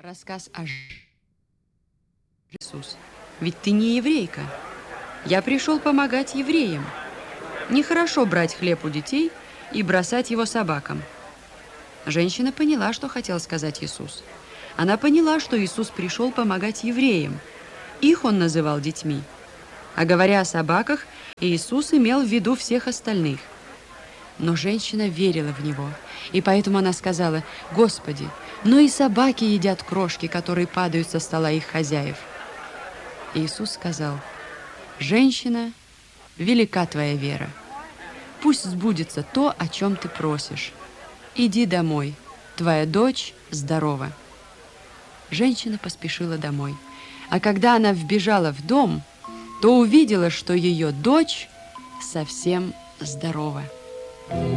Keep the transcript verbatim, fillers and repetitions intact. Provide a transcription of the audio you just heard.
Рассказ о Иисус. Ведь ты не еврейка. Я пришел помогать евреям. Нехорошо брать хлеб у детей и бросать его собакам. Женщина поняла, что хотел сказать Иисус. Она поняла, что Иисус пришел помогать евреям. Их он называл детьми. А говоря о собаках, Иисус имел в виду всех остальных. Но женщина верила в Него, и поэтому она сказала: «Господи, но и собаки едят крошки, которые падают со стола их хозяев». Иисус сказал: «Женщина, велика твоя вера. Пусть сбудется то, о чем ты просишь. Иди домой, твоя дочь здорова». Женщина поспешила домой, а когда она вбежала в дом, то увидела, что ее дочь совсем здорова.